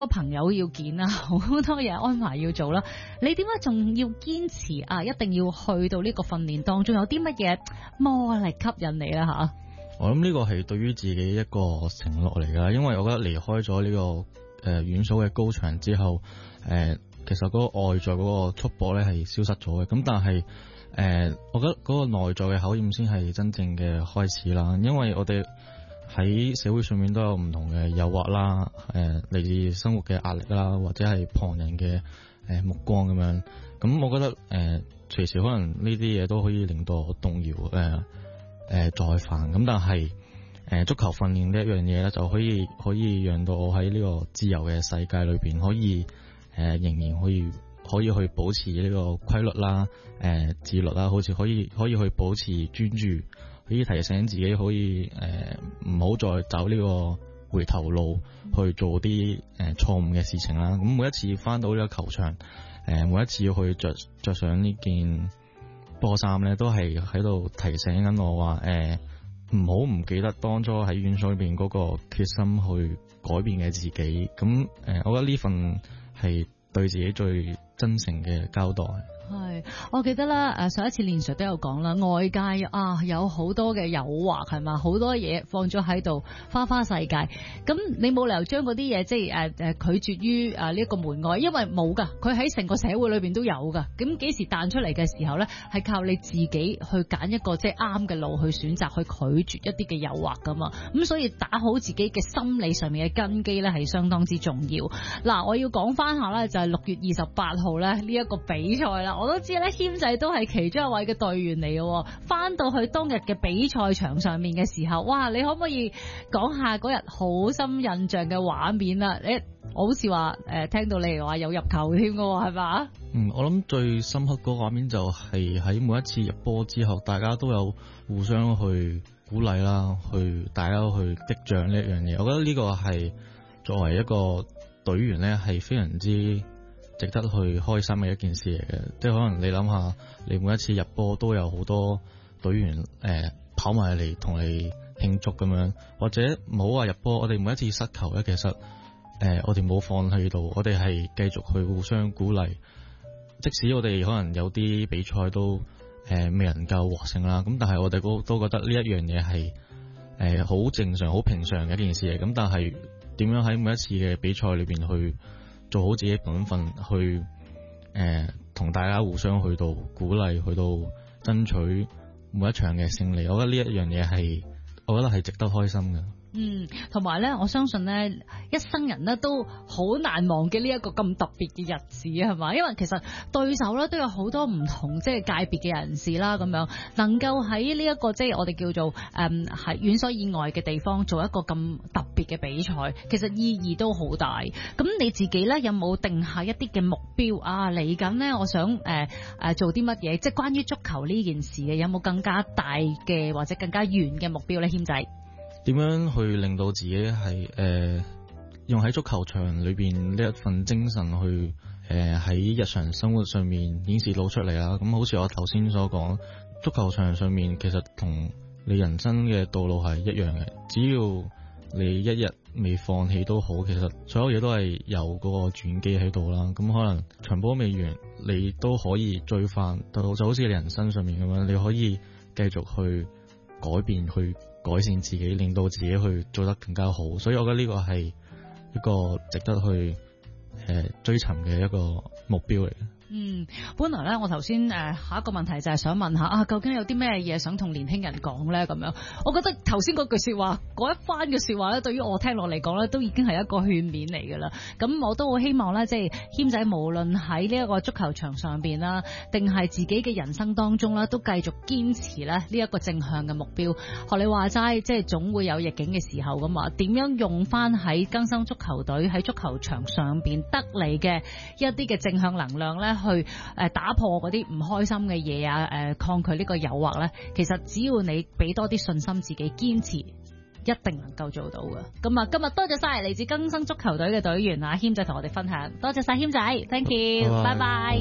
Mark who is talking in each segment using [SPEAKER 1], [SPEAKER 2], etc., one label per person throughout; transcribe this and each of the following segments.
[SPEAKER 1] 個朋友要見啦，好多嘢安排要做啦。你點解仲要堅持啊？一定要去到呢個訓練當中，有啲乜嘢魔力吸引你啦吓？
[SPEAKER 2] 我諗呢個係對於自己一個承諾嚟噶，因為我覺得離開咗呢個遠數嘅高牆之後，其實嗰個外在嗰個束縛咧係消失咗嘅。咁但係我覺得嗰個內在嘅考驗先係真正嘅開始啦。因為我哋喺社會上面都有唔同嘅誘惑啦，嚟自生活嘅壓力啦，或者係旁人嘅目光咁樣。咁我覺得隨時可能呢啲嘢都可以令到我動搖再犯。咁但係足球訓練呢一樣嘢咧，就可以讓到我喺呢個自由嘅世界裏邊，可以仍然可以去保持呢個規律啦，自律啦，好似可以去保持專注，可以提醒自己可以唔好再走呢個回頭路去做啲錯誤嘅事情啦。咁每一次翻到呢個球場，每一次要去着上呢件波衫咧，都係喺度提醒緊我話唔好唔記得當初喺院所裏邊嗰個決心去改變嘅自己。咁我覺得呢份係對自己最真誠嘅交代。
[SPEAKER 1] 係，我記得啦，上一次練 Sir 都有講啦，外界有好多嘅誘惑係嘛，好多嘢放咗喺度，花花世界。咁你冇理由將嗰啲嘢即係拒絕於呢一個門外，因為冇噶，佢喺成個社會裏邊都有噶。咁幾時彈出嚟嘅時候咧，係靠你自己去揀一個即係啱嘅路去選擇，去拒絕一啲嘅誘惑噶嘛。咁所以打好自己嘅心理上面嘅根基咧，係相當之重要。嗱，我要講翻下咧，就係6月28號咧呢一個比賽啦。我都知咧，謙仔都係其中一位嘅隊員嚟嘅。翻到去當日嘅比賽場上面嘅時候，哇！你可唔可以講下嗰日好深印象嘅畫面啊？我好似話聽到你話有入球添嘅，係嘛？
[SPEAKER 2] 我諗最深刻嗰個畫面就係喺每一次入波之後，大家都有互相去鼓勵啦，大家去擊掌呢一樣嘢。我覺得呢個係作為一個隊員咧，係非常之值得去開心嘅一件事嚟嘅。即係可能你諗下，你每一次入波都有好多隊員跑埋嚟同你慶祝咁樣，或者唔好話入波，我哋每一次失球咧，其實我哋冇放棄到，我哋係繼續去互相鼓勵。即使我哋可能有啲比賽都未能夠獲勝啦，咁但係我哋都覺得呢一樣嘢係好正常、好平常嘅一件事嚟。咁但係點樣喺每一次嘅比賽裏邊去做好自己本分，去同大家互相去到鼓勵，去到爭取每一場嘅勝利，我覺得呢一樣嘢係值得開心嘅。
[SPEAKER 1] 同埋咧，我相信咧，一生人咧都好難忘記呢一個咁特別嘅日子，係嘛？因為其實對手咧都有好多唔同即係界別嘅人士啦，咁樣能夠喺呢一個即係我哋叫做係院所以外嘅地方做一個咁特別嘅比賽，其實意義都好大。咁你自己咧有冇定下一啲嘅目標啊？嚟緊咧，我想做啲乜嘢？即係關於足球呢件事嘅，有冇更加大嘅或者更加遠嘅目標咧？謙仔？
[SPEAKER 2] 點樣去令到自己係用喺足球場裏邊呢一份精神去喺日常生活上面顯示到出嚟啦。咁好似我頭先所講，足球場上面其實同你人生嘅道路係一樣嘅。只要你一日未放棄都好，其實所有嘢都係有嗰個轉機喺度啦。咁可能場波未完，你都可以追翻，就好似你人生上面咁樣，你可以繼續去改變，去改善自己，令到自己去做得更加好。所以我覺得呢個係一個值得去追尋嘅一個目標嚟嘅。
[SPEAKER 1] 本來咧，我頭先下一個問題就係想問下究竟有啲咩嘢想同年輕人講咧？咁樣，我覺得頭先嗰句說話，嗰一番嘅說話咧，對於我聽落嚟講咧，都已經係一個勸勉嚟噶啦。咁我都好希望咧，即係謙仔無論喺呢一個足球場上邊啦，定係自己嘅人生當中啦，都繼續堅持咧呢一個正向嘅目標。學你話齋，即係總會有逆境嘅時候噶嘛。點樣用翻喺更生足球隊喺足球場上邊得嚟嘅一啲嘅正向能量咧？去打破嗰啲唔開心嘅嘢啊，抗拒呢個誘惑咧，其實只要你俾多啲信心自己，堅持一定能夠做到嘅。咁啊，今日多謝晒嚟自更生足球隊嘅隊員啊，謙仔同我哋分享，多謝晒謙仔 ，thank you， 拜拜。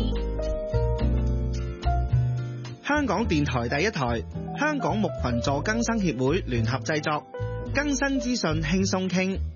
[SPEAKER 3] 香港電台第一台，香港牧群助更生協會聯合製作，更新資訊輕鬆傾。